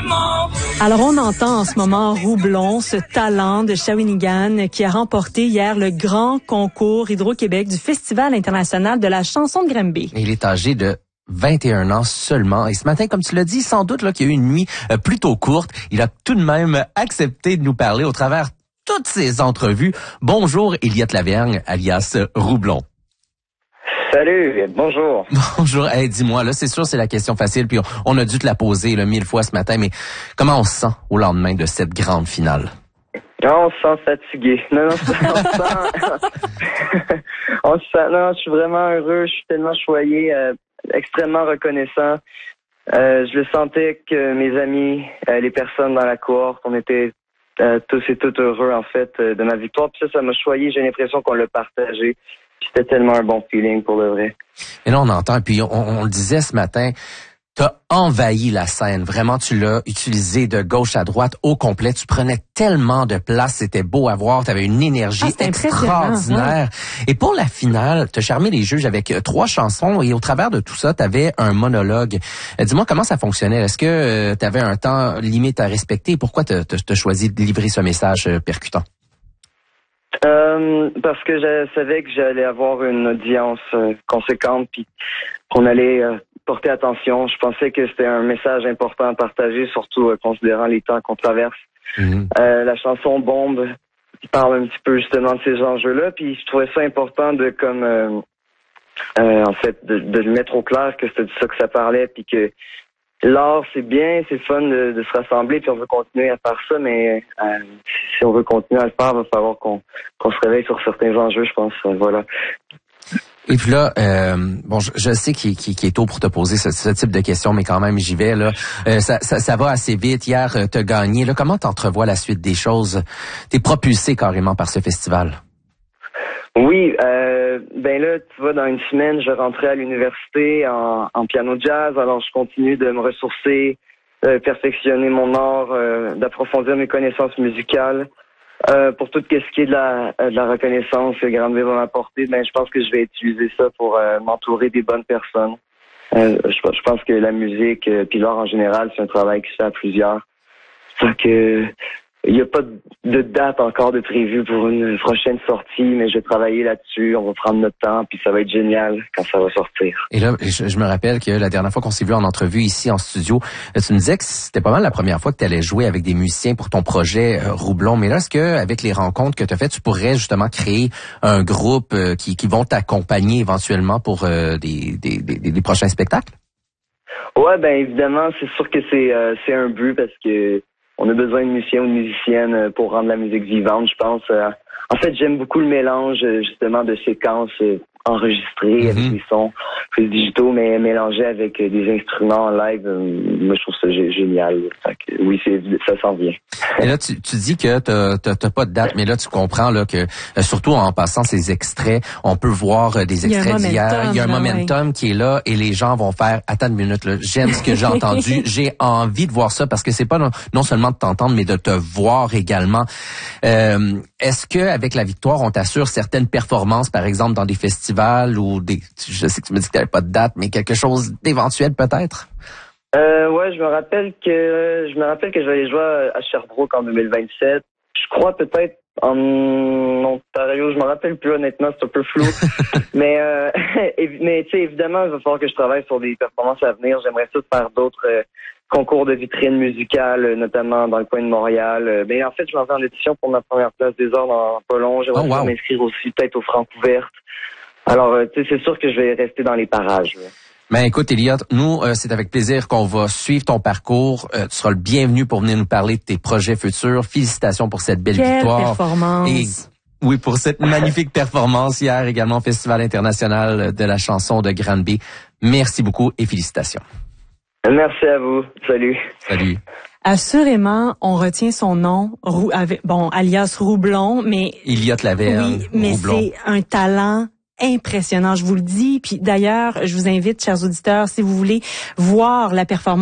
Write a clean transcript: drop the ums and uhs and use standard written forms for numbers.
Alors, on entend en ce moment Roublon, ce talent de Shawinigan qui a remporté hier le grand concours Hydro-Québec du Festival international de la chanson de Granby. Il est âgé de 21 ans seulement. Et ce matin, comme tu l'as dit, sans doute là qu'il y a eu une nuit plutôt courte. Il a tout de même accepté de nous parler au travers toutes ces entrevues. Bonjour, Elliott Lavergne, alias Roublon. Salut, bonjour. Bonjour. Hey, dis-moi, là, c'est sûr, c'est la question facile, puis on a dû te la poser là, 1000 fois ce matin, mais comment on se sent au lendemain de cette grande finale? Non, on se sent fatigué. Non, je suis vraiment heureux, je suis tellement choyé, extrêmement reconnaissant. Je le sentais que mes amis, les personnes dans la cohorte, on était tous et toutes heureux, en fait, de ma victoire. Puis ça m'a choyé, j'ai l'impression qu'on l'a partagé. C'était tellement un bon feeling pour le vrai. Et là, on entend, puis on le disait ce matin, t'as envahi la scène. Vraiment, tu l'as utilisé de gauche à droite au complet. Tu prenais tellement de place, c'était beau à voir. T'avais une énergie extraordinaire. Ouais. Et pour la finale, t'as charmé les juges avec 3 chansons et au travers de tout ça, t'avais un monologue. Dis-moi comment ça fonctionnait. Est-ce que t'avais un temps limite à respecter? Et pourquoi t'as choisi de livrer ce message percutant? Parce que je savais que j'allais avoir une audience conséquente puis qu'on allait porter attention. Je pensais que c'était un message important à partager, surtout considérant les temps qu'on traverse. La chanson Bombe parle un petit peu justement de ces enjeux-là, puis je trouvais ça important de de le mettre au clair que c'était de ça que ça parlait, puis que l'art, c'est bien, c'est fun de se rassembler, puis on veut continuer à faire ça, mais si on veut continuer à le faire, il va falloir qu'on se réveille sur certains enjeux, je pense. Voilà. Et puis là, je sais qu'il est tôt pour te poser ce type de questions, mais quand même, j'y vais. Là, ça va assez vite. Hier, t'as gagné. Là, comment t'entrevois la suite des choses? T'es propulsé carrément par ce festival. Oui, ben là, tu vois, dans une semaine, je rentrais à l'université en piano jazz, alors je continue de me ressourcer, perfectionner mon art, d'approfondir mes connaissances musicales. Pour tout ce qui est de la reconnaissance que Granby va m'apporter, ben je pense que je vais utiliser ça pour m'entourer des bonnes personnes. Je pense que la musique puis l'art en général, c'est un travail qui se fait à plusieurs. Donc il n'y a pas de date encore de prévue pour une prochaine sortie, mais je vais travailler là-dessus. On va prendre notre temps, puis ça va être génial quand ça va sortir. Et là, je me rappelle que la dernière fois qu'on s'est vu en entrevue ici en studio, tu me disais que c'était pas mal la première fois que tu allais jouer avec des musiciens pour ton projet Roublon. Mais là, est-ce que avec les rencontres que tu as faites, tu pourrais justement créer un groupe qui vont t'accompagner éventuellement pour des prochains spectacles? Ouais, ben évidemment, c'est sûr que c'est un but parce que on a besoin de musiciens ou de musiciennes pour rendre la musique vivante, je pense. En fait, j'aime beaucoup le mélange, justement, de séquences enregistrées avec des sons plus digitaux, mais mélangés avec des instruments en live. Moi, je trouve ça génial. Fait que, oui, ça s'en vient. Et là, tu dis que t'as pas de date, mais là, tu comprends là que, surtout en passant ces extraits, on peut voir des extraits d'hier. Il y a un momentum qui est là et les gens vont faire « Attends une minute, là, j'aime ce que j'ai entendu, j'ai envie de voir ça » parce que c'est pas non seulement de t'entendre, mais de te voir également. Est-ce que avec la victoire, on t'assure certaines performances, par exemple, dans des festivals ou je sais que tu me dis que t'avais pas de date, mais quelque chose d'éventuel peut-être? Ouais, je me rappelle que je vais aller jouer à Sherbrooke en 2027. Je crois peut-être en Ontario, je me rappelle plus honnêtement, c'est un peu flou. mais tu sais, évidemment, il va falloir que je travaille sur des performances à venir. J'aimerais ça faire d'autres concours de vitrine musicale, notamment dans le coin de Montréal. Mais en fait, je m'en vais en audition pour ma première place des arts dans pas long. J'aimerais m'inscrire aussi peut-être aux Francouvertes. Alors, tu sais, c'est sûr que je vais rester dans les parages. Ouais. Ben écoute, Elliott, nous, c'est avec plaisir qu'on va suivre ton parcours. Tu seras le bienvenu pour venir nous parler de tes projets futurs. Félicitations pour cette belle victoire. Performance. Et oui, pour cette magnifique performance hier également au Festival international de la chanson de Granby. Merci beaucoup et félicitations. Merci à vous. Salut. Salut. Assurément, on retient son nom, alias Roublon, mais Elliott Lavergne. Oui, mais Roublon. C'est un talent impressionnant, je vous le dis. Puis d'ailleurs, je vous invite, chers auditeurs, si vous voulez voir la performance